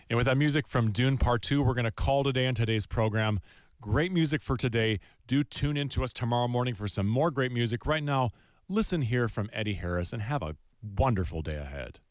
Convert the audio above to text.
And with that music from Dune Part 2, we're going to call today on today's program. Great music for today. Do tune in to us tomorrow morning for some more great music. Right now, listen here from Eddie Harris and have a wonderful day ahead.